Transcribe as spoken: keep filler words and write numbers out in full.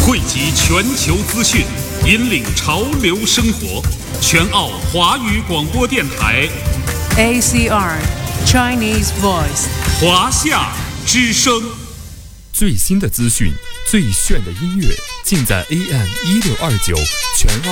汇集全球资讯，引领潮流生活。全澳华语广播电台 A C R Chinese Voice 华夏之声。 最新的资讯，最炫的音乐，尽在 A M 一六二九全澳。